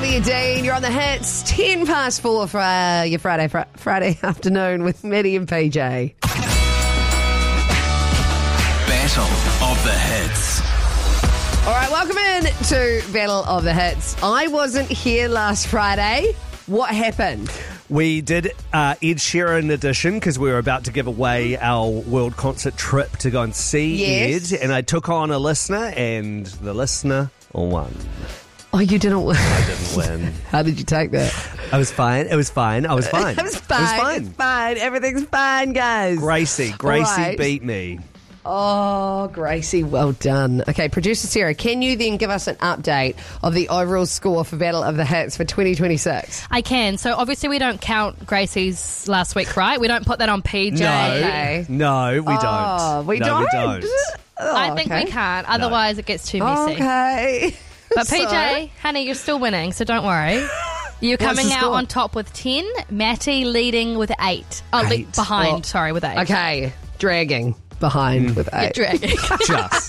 Olivia Dean, you're on the hits. 10 past 4 for your Friday afternoon with Maddie and PJ. Battle of the Hits. All right, welcome in to Battle of the Hits. I wasn't here last Friday. What happened? We did Ed Sheeran edition because we were about to give away our world concert trip to go and see Yes. Ed, and I took on a listener, and the listener won. Oh, you didn't win. I didn't win. How did you take that? I was fine. It was fine. I was fine. It was fine. It's fine. Everything's fine, guys. Gracie Right. beat me. Oh, Gracie, well done. Okay, producer Sarah, can you then give us an update of the overall score for Battle of the Hits for 2026? I can. So obviously we don't count Gracie's last week, right? We don't put that on PJ. Okay. No, we don't. Oh, we don't? We don't. Oh, I think okay. we can't. Otherwise it gets too messy. Okay. But So- PJ, honey, you're still winning, so don't worry. You're What's coming the out score? on top with 10. Matty leading with 8. Oh, 8. behind, sorry, with 8. Okay, dragging behind with 8. Dragging. Just.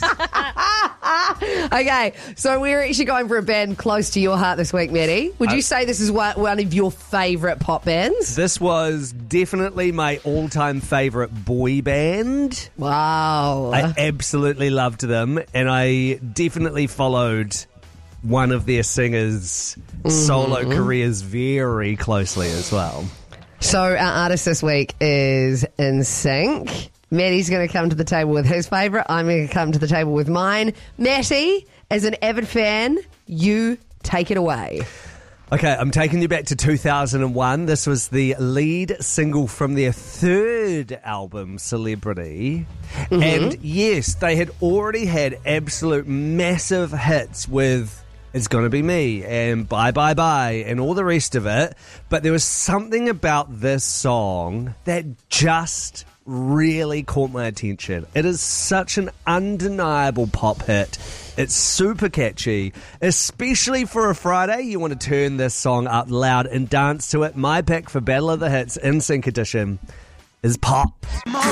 Okay, so we're actually going for a band close to your heart this week, Maddie. Would you say this is one of your favourite pop bands? This was definitely my all-time favourite boy band. Wow. I absolutely loved them, and I definitely followed one of their singers' solo careers very closely as well. So our artist this week is NSYNC. Maddie's going to come to the table with his favourite. I'm going to come to the table with mine. Matty, as an avid fan, you take it away. Okay, I'm taking you back to 2001. This was the lead single from their third album, Celebrity. And yes, they had already had absolute massive hits with It's Gonna Be Me and Bye Bye Bye and all the rest of it. But there was something about this song that just really caught my attention. It is such an undeniable pop hit. It's super catchy, especially for a Friday. You want to turn this song up loud and dance to it. My pick for Battle of the Hits NSYNC edition is Pop.